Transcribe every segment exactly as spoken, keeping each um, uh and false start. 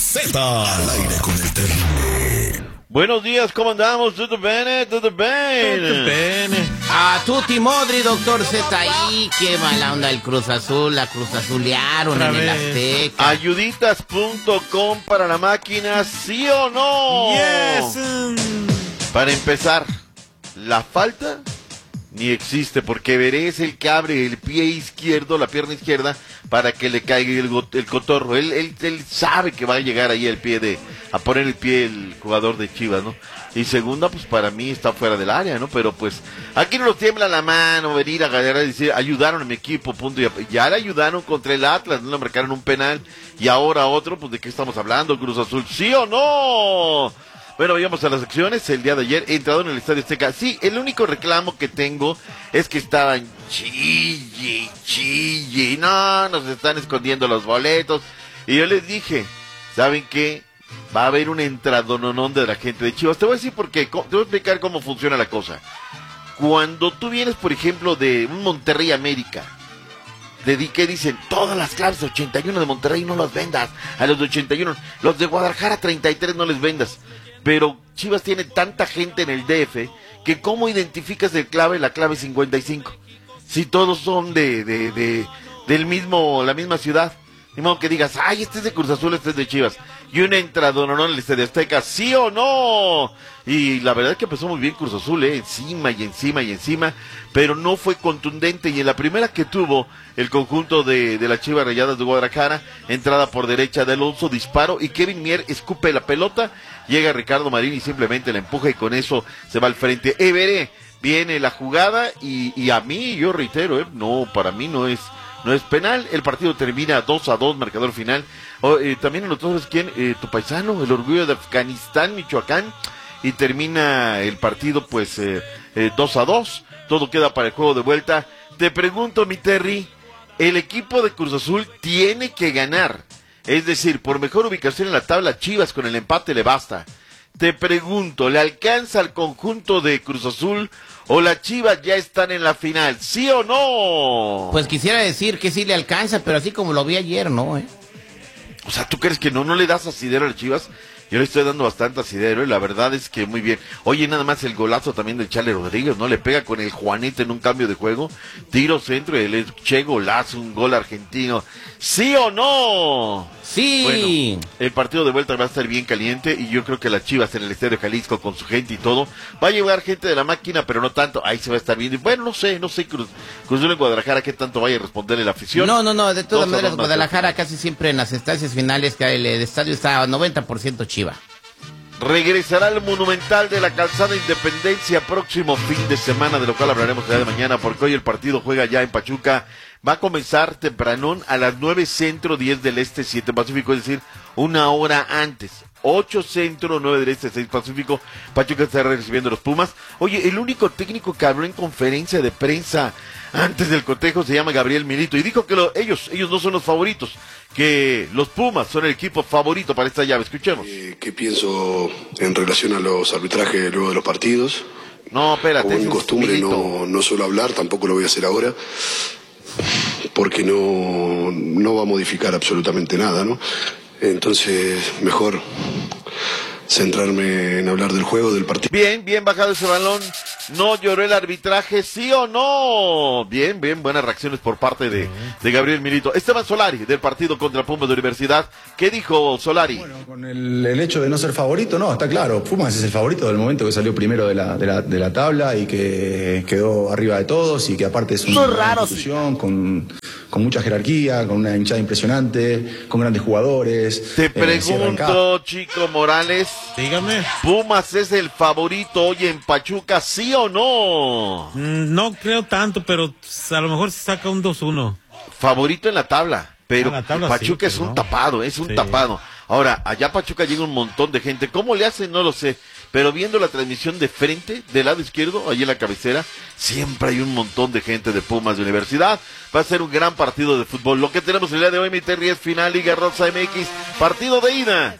Z. Al aire con el terrible. Buenos días, ¿cómo andamos? ¿Todo bien? ¿Todo bien? Todo bien. A tutti modri, doctor Z I. Qué mala onda el Cruz Azul. La Cruz Azulearon Otra en el vez. Azteca. Ayuditas punto com para la máquina, ¿sí o no? Yes. mm. Para empezar, la falta ni existe, porque Veré es el que abre el pie izquierdo, la pierna izquierda, para que le caiga el, go- el cotorro. Él, él, él sabe que va a llegar ahí el pie de, a poner el pie el jugador de Chivas, ¿no? Y segunda, pues para mí está fuera del área, ¿no? Pero pues, aquí no nos tiembla la mano venir a ganar y decir, ayudaron a mi equipo, punto. Y ya le ayudaron contra el Atlas, no le marcaron un penal, y ahora otro, pues ¿de qué estamos hablando, Cruz Azul? ¿Sí o no? Bueno, vayamos a las acciones. El día de ayer he entrado en el Estadio Azteca. Sí, el único reclamo que tengo es que estaban chille, chille. No, nos están escondiendo los boletos. Y yo les dije, ¿saben qué? Va a haber un entradononón de la gente de Chivas. Te voy a decir por qué. Te voy a explicar cómo funciona la cosa. Cuando tú vienes, por ejemplo, de un Monterrey América, de ¿qué dicen? Todas las claves de ochenta y uno de Monterrey no las vendas. A los de ochenta y uno. Los de Guadalajara treinta y tres no les vendas. Pero Chivas tiene tanta gente en el D F que ¿cómo identificas el clave, la clave cincuenta y cinco? Si todos son de, de, de del mismo, la misma ciudad. Ni modo que digas, ay, este es de Cruz Azul, este es de Chivas. Y un entradononón en el Estadio Azteca, ¿sí o no? Y la verdad es que empezó muy bien Cruz Azul, ¿eh? Encima y encima y encima, pero no fue contundente. Y en la primera que tuvo el conjunto de, de las Chivas Rayadas de Guadalajara, entrada por derecha de Alonso, disparo, y Kevin Mier escupe la pelota, llega Ricardo Marín y simplemente la empuja y con eso se va al frente. Everé, viene la jugada y, y a mí, yo reitero, ¿eh? No, para mí no es... No es penal, el partido termina dos a dos, marcador final. Oh, eh, también en los otros, ¿quién? Eh, tu paisano, el orgullo de Afganistán, Michoacán. Y termina el partido, pues, eh, eh, dos a dos. Todo queda para el juego de vuelta. Te pregunto, mi Terry, el equipo de Cruz Azul tiene que ganar. Es decir, por mejor ubicación en la tabla, Chivas con el empate le basta. Te pregunto, ¿le alcanza al conjunto de Cruz Azul o las Chivas ya están en la final? ¿Sí o no? Pues quisiera decir que sí le alcanza, pero así como lo vi ayer, no, ¿eh? O sea, ¿tú crees que no, no le das asidero a las Chivas? Yo le estoy dando bastante asidero y la verdad es que muy bien. Oye, nada más el golazo también del Chale Rodríguez, ¿no? Le pega con el Juanete en un cambio de juego. Tiro centro y el che golazo, un gol argentino. ¿Sí o no? Sí. Bueno, el partido de vuelta va a estar bien caliente y yo creo que las Chivas en el Estadio Jalisco con su gente y todo, va a llevar gente de la máquina, pero no tanto. Ahí se va a estar bien. Bueno, no sé, no sé, Cruz, Cruz Azul en Guadalajara, qué tanto vaya a responderle la afición. No, no, no, de todas Dos a maneras, dos, Guadalajara casi siempre en las instancias finales, que el, el estadio está a noventa por ciento Chiva. Regresará al Monumental de la Calzada Independencia próximo fin de semana, de lo cual hablaremos el día de mañana, porque hoy el partido juega ya en Pachuca. Va a comenzar tempranón a las nueve centro, diez del este, siete pacífico, es decir, una hora antes. ocho centro, nueve del este, seis pacífico. Pachuca está recibiendo a los Pumas. Oye, el único técnico que habló en conferencia de prensa antes del cotejo se llama Gabriel Milito y dijo que lo, ellos, ellos no son los favoritos, que los Pumas son el equipo favorito para esta llave. Escuchemos. Eh, ¿Qué pienso en relación a los arbitrajes luego de los partidos? No, espérate. Como ese mi es costumbre, Milito. no, no suelo hablar, tampoco lo voy a hacer ahora, porque no, no va a modificar absolutamente nada, ¿no? Entonces, mejor centrarme en hablar del juego, del partido. Bien, bien bajado ese balón. No lloró el arbitraje, ¿sí o no? Bien, bien, buenas reacciones por parte de, de Gabriel Milito. Esteban Solari, del partido contra Pumas de Universidad. ¿Qué dijo Solari? Bueno, con el, el hecho de no ser favorito, no, está claro. Pumas es el favorito del momento que salió primero de la, de la, de la tabla y que quedó arriba de todos y que aparte es una raro, institución con, con mucha jerarquía, con una hinchada impresionante, con grandes jugadores. Te eh, cierra en casa. pregunto, Chico Morales, Dígame. ¿Pumas es el favorito hoy en Pachuca, sí o no? Mm, No creo tanto, pero a lo mejor se saca un dos uno. Favorito en la tabla, pero Ah, la tabla Pachuca sí, es un pero no. tapado, es un Sí. tapado. Ahora, allá Pachuca llega un montón de gente. ¿Cómo le hacen? No lo sé. Pero viendo la transmisión de frente, del lado izquierdo, allí en la cabecera, siempre hay un montón de gente de Pumas de Universidad. Va a ser un gran partido de fútbol. Lo que tenemos el día de hoy, mi Terry, es final Liga Rosa M X, partido de ida.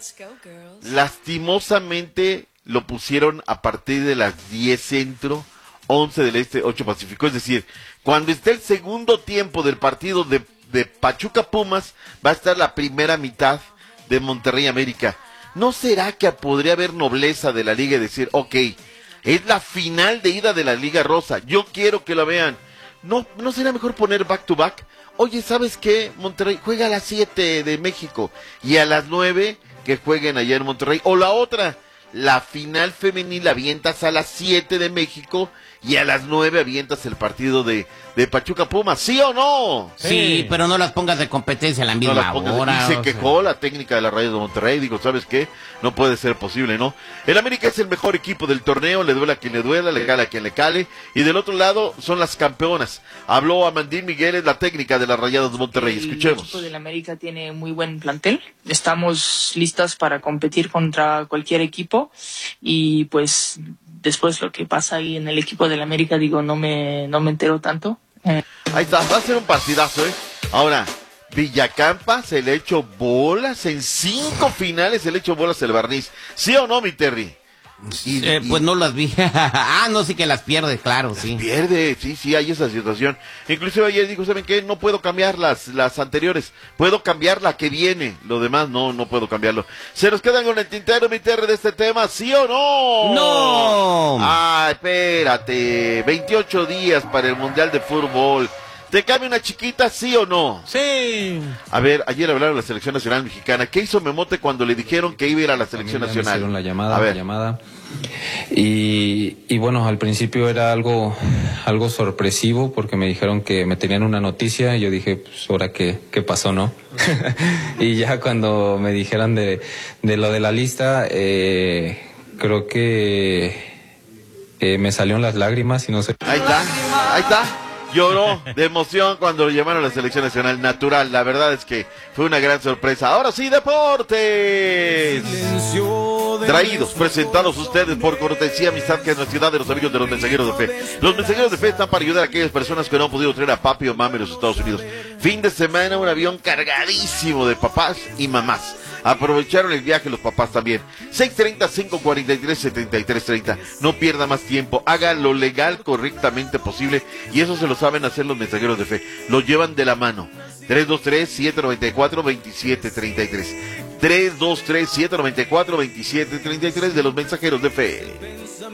Lastimosamente lo pusieron a partir de las diez centro, once del este, ocho pacífico. Es decir, cuando esté el segundo tiempo del partido de, de Pachuca Pumas, va a estar la primera mitad de Monterrey América. ¿No será que podría haber nobleza de la liga y decir, ok, es la final de ida de la Liga Rosa, yo quiero que la vean? ¿No, no será mejor poner back to back? Oye, ¿sabes qué? Monterrey juega a las siete de México y a las nueve que jueguen allá en Monterrey. O la otra, la final femenil avientas a las siete de México y a las nueve avientas el partido de, de Pachuca Pumas, ¿sí o no? Sí, Sí, pero no las pongas de competencia a la No misma las pongas. hora. Y se o sea. quejó la técnica de la Rayados de Monterrey. Digo, ¿sabes qué? No puede ser posible, ¿no? El América es el mejor equipo del torneo, le duela a quien le duela, le cale a quien le cale. Y del otro lado son las campeonas. Habló Amandín Migueles, la técnica de las Rayados de Monterrey. Escuchemos. El equipo del América tiene muy buen plantel. Estamos listas para competir contra cualquier equipo. Y pues después lo que pasa ahí en el equipo del América, digo, no me, no me entero tanto. Eh, Ahí está, va a ser un partidazo, ¿eh? Ahora, Villacampa se le echó bolas, en cinco finales se le echó bolas el barniz. ¿Sí o no, mi Terry? Y, Eh, y pues no las vi. Ah, no, sí que las pierde, claro, sí. pierde, sí, sí, hay esa situación. Inclusive ayer dijo, ¿saben qué? No puedo cambiar las, las anteriores, puedo cambiar la que viene. Lo demás no, no puedo cambiarlo. ¿Se nos quedan con el tintero, mi Terry, de este tema? ¿Sí o no? ¡No! Ah, espérate, veintiocho días para el Mundial de Fútbol. ¿Te cambia una chiquita, sí o no? Sí. A ver, ayer hablaron de la Selección Nacional Mexicana. ¿Qué hizo Memote cuando le dijeron que iba a ir a la Selección También me Nacional? hicieron la llamada, A la ver. llamada. Y, y bueno, al principio era algo, algo sorpresivo porque me dijeron que me tenían una noticia y yo dije, pues ahora qué, qué pasó, ¿no? Y ya cuando me dijeron de, de lo de la lista, eh, creo que eh, me salieron las lágrimas y no sé. Ahí está, ahí está. Lloró de emoción cuando lo llamaron a la Selección Nacional. Natural, la verdad es que fue una gran sorpresa. Ahora sí, deportes. Traídos, presentados ustedes por cortesía, amistad, que es la ciudad de los amigos de los mensajeros de fe. Los mensajeros de fe están para ayudar a aquellas personas que no han podido traer a papi o mami a los Estados Unidos. Fin de semana, un avión cargadísimo de papás y mamás. Aprovecharon el viaje los papás también. seis treinta, cinco cuarenta y tres, setenta y tres treinta. No pierda más tiempo. Haga lo legal correctamente posible. Y eso se lo saben hacer los mensajeros de fe. Lo llevan de la mano. tres dos tres, siete nueve cuatro, dos siete tres tres. tres dos tres, siete nueve cuatro, dos siete tres tres de los mensajeros de fe.